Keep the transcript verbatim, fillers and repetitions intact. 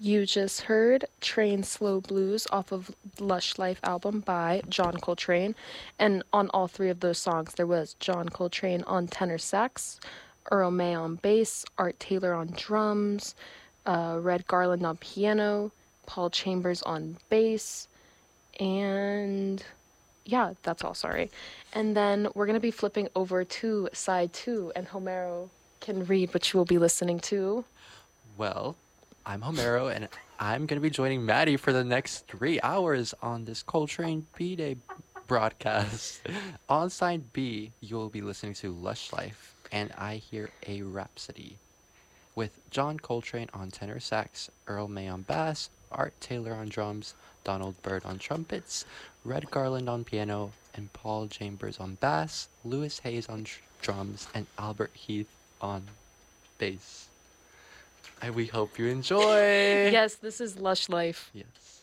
You just heard Train Slow Blues off of Lush Life album by John Coltrane. And on all three of those songs, there was John Coltrane on tenor sax, Earl May on bass, Art Taylor on drums, uh, Red Garland on piano, Paul Chambers on bass, and yeah, that's all, sorry. And then we're going to be flipping over to side two, and Homero can read what you will be listening to. Well, I'm Homero, and I'm going to be joining Maddie for the next three hours on this Coltrane B Day broadcast. On side B, you will be listening to Lush Life, and I Hear a Rhapsody, with John Coltrane on tenor sax, Earl May on bass, Art Taylor on drums, Donald Byrd on trumpets, Red Garland on piano, and Paul Chambers on bass, Lewis Hayes on tr- drums, and Albert Heath on bass. And we hope you enjoy. Yes, this is Lush Life. Yes.